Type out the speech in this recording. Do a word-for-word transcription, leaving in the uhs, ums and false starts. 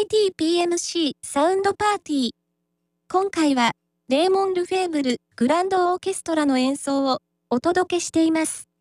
イティーピーエムシー サウンドパーティー。今回は、レーモン・ルフェーブル・グランドオーケストラの演奏をお届けしています。